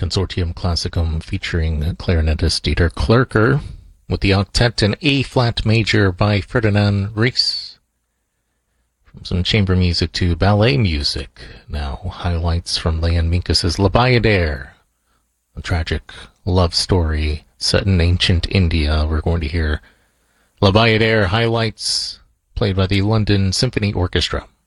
Consortium Classicum featuring clarinetist Dieter Klerker with the octet in A-flat major by Ferdinand Ries. From some chamber music to ballet music, now highlights from Leon Minkus's La Bayadere, a tragic love story set in ancient India. We're going to hear La Bayadere highlights played by the London Symphony Orchestra.